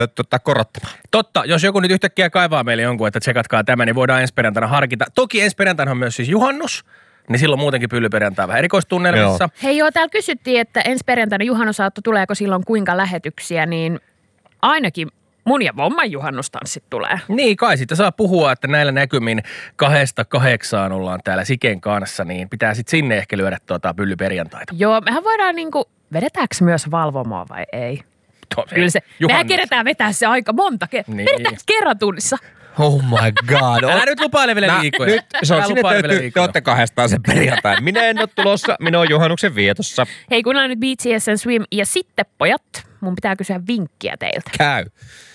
korottamaan. Totta, jos joku nyt yhtäkkiä kaivaa meille jonkun, että tsekatkaa tämä, niin voidaan ensi perjantaina harkita. Toki ensi perjantaina on myös siis juhannus, niin silloin muutenkin pyllyperjantai vähän erikoistunnelmissa. Hei täällä kysyttiin, että ensi perjantaina juhannusaatto tuleeko silloin kuinka lähetyksiä, niin ainakin mun ja vomman juhannustanssit tulee. Niin, kai siitä saa puhua, että näillä näkymin 2-8 ollaan täällä Siken kanssa, niin pitää sitten sinne ehkä lyödä pyllyperjantaita. Joo, mehän voidaan vedetäänkö myös valvomoa vai ei? Kyllä se, mehän kerätään vetää se aika monta niin. Vedetäänkö kerran tunnissa? Oh my god. Älä nyt lupaile vielä viikkoja. Nyt se on sinne te olette 200 sen perjantain. Minä en ole tulossa, minä olen juhannuksen vietossa. Hei, kuunnellaan nyt BTS and Swim ja sitten pojat, mun pitää kysyä vinkkiä teiltä. Käy.